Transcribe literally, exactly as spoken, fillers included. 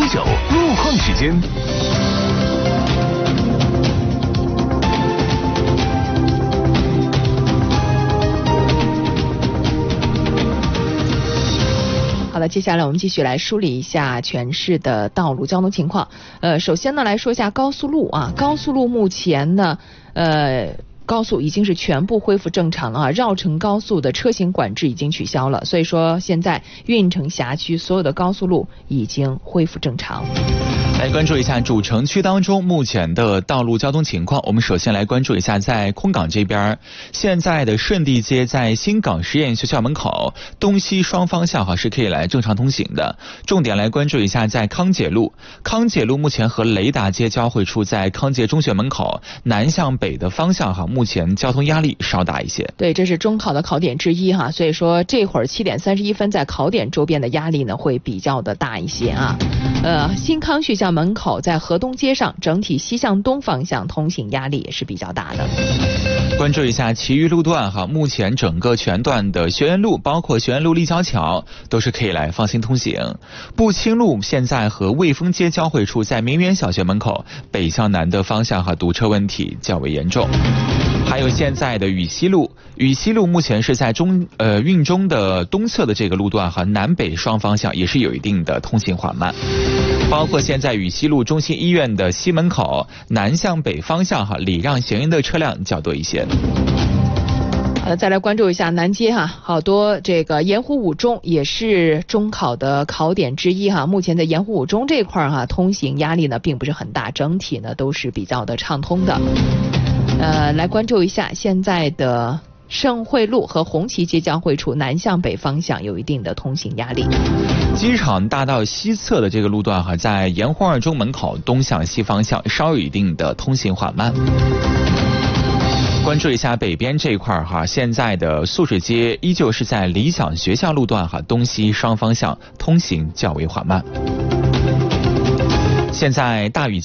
十九路况时间。 好的，接下来我们继续来梳理一下全市的道路交通情况。呃，首先呢来说一下高速路啊，高速路目前呢，呃。高速已经是全部恢复正常了啊，绕城高速的车行管制已经取消了，所以说现在运城辖区所有的高速路已经恢复正常。 来关注一下主城区当中目前的道路交通情况。我们首先来关注一下在空港这边，现在的顺地街在新港实验学校门口东西双方向哈是可以来正常通行的。重点来关注一下在康解路，康解路目前和雷达街交汇处在康解中学门口南向北的方向哈，目前交通压力稍大一些。 对，这是中考的考点之一哈，所以说这会儿七点三十一分在考点周边的压力呢会比较的大一些啊。呃，新康学校门口在河东街上，整体西向东方向通行压力也是比较大的。 关注一下其余路段哈，目前整个全段的学院路，包括学院路立交桥，都是可以来放心通行。步青路现在和卫丰街交汇处，在明园小学门口北向南的方向哈，堵车问题较为严重。还有现在的禹西路，禹西路目前是在中呃运中的东侧的这个路段哈，南北双方向也是有一定的通行缓慢。包括现在禹西路中心医院的西门口南向北方向哈，礼让行人的车辆较多一些。 呃，再来关注一下南街哈，好多这个盐湖五中也是中考的考点之一哈。目前在盐湖五中这块哈，通行压力呢并不是很大，整体呢都是比较的畅通的。呃，来关注一下现在的盛汇路和红旗街交汇处南向北方向有一定的通行压力。 机场大道西侧的这个路段哈，在盐湖二中门口东向西方向稍有一定的通行缓慢。关注一下北边这一块哈，现在的素水街依旧是在理想学校路段哈，东西双方向通行较为缓慢。现在大禹